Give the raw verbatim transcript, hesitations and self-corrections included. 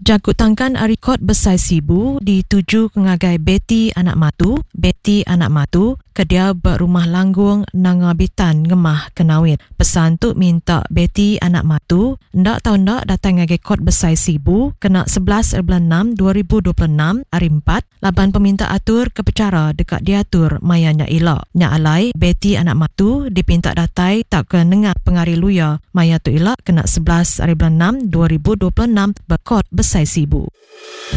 Jakut tangkan arikot besai sibu dituju ke ngagai Betty anak matu, Betty anak matu, kedia berumah langgung nangabitan ngemah kenawit. Pesan tu minta Betty anak matu, ndak tahu ndak datang ngagai kot besai sibu, kena sebelas bulan enam dua ribu dua puluh enam, hari empat, laban peminta atur kepecara dekat diatur mayanya ilak. Nya alai, Betty anak matu dipinta datai tak ke nengah pengari luya, maya tu ilak kena sebelas bulan enam dua ribu dua puluh enam berkot besai sibu.